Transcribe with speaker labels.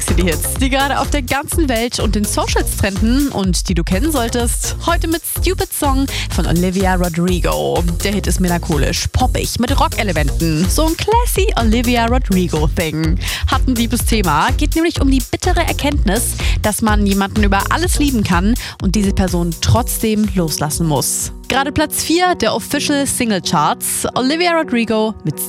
Speaker 1: für die Hits, die gerade auf der ganzen Welt und den Socials trenden und die du kennen solltest. Heute mit Stupid Song von Olivia Rodrigo. Der Hit ist melancholisch, poppig, mit Rock-Elementen. So ein classy Olivia Rodrigo-Thing. Hat ein liebes Thema, geht nämlich um die bittere Erkenntnis, dass man jemanden über alles lieben kann und diese Person trotzdem loslassen muss. Gerade Platz 4 der Official Single Charts, Olivia Rodrigo mit